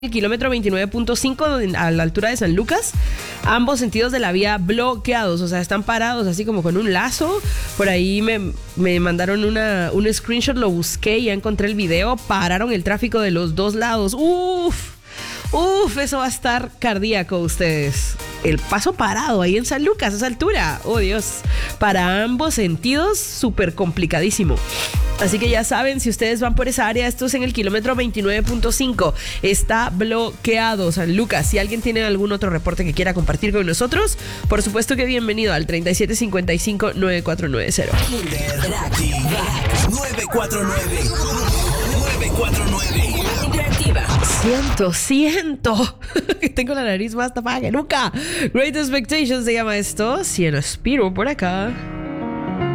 el kilómetro 29.5 a la altura de San Lucas, ambos sentidos de la vía bloqueados, o sea, están parados así como con un lazo. Por ahí me mandaron un screenshot, lo busqué, ya encontré el video, pararon el tráfico de los dos lados. Uf, eso va a estar cardíaco ustedes. El paso parado ahí en San Lucas a esa altura, oh Dios, para ambos sentidos súper complicadísimo. Así que ya saben, si ustedes van por esa área, esto es en el kilómetro 29.5. Está bloqueado San Lucas. Si alguien tiene algún otro reporte que quiera compartir con nosotros, por supuesto que bienvenido al 3755-9490. 949. Interactiva. Siento. Tengo la nariz más tapada que nunca. Great Expectations se llama esto. Cieno Spiro por acá.